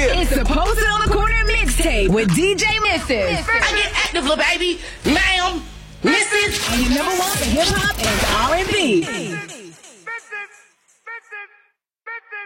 Yeah. It's the Posted on the Corner mixtape with DJ Memphis. I get active, little baby. Ma'am, missus. And your number one for hip hop and R&B.